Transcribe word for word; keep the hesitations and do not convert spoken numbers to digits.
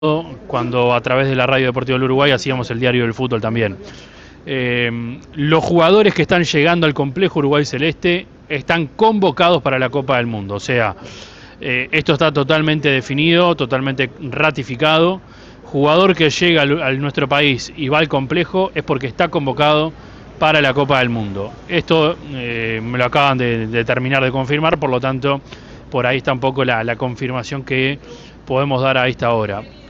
cuando a través de la Radio Deportiva del Uruguay hacíamos el diario del fútbol también. Eh, los jugadores que están llegando al complejo Uruguay Celeste están convocados para la Copa del Mundo, o sea, eh, esto está totalmente definido, totalmente ratificado. Jugador que llega a nuestro país y va al complejo es porque está convocado para la Copa del Mundo. Esto eh, me lo acaban de, de terminar de confirmar, por lo tanto, por ahí está un poco la, la confirmación que podemos dar a esta hora.